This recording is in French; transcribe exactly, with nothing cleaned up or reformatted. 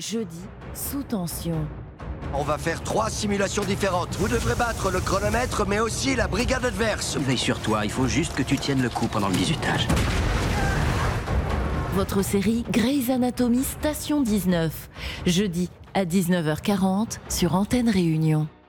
Jeudi, sous tension. On va faire trois simulations différentes. Vous devrez battre le chronomètre, mais aussi la brigade adverse. Veille sur toi, il faut juste que tu tiennes le coup pendant le bizutage. Votre série Grey's Anatomy Station dix-neuf. Jeudi à dix-neuf heures quarante sur Antenne Réunion.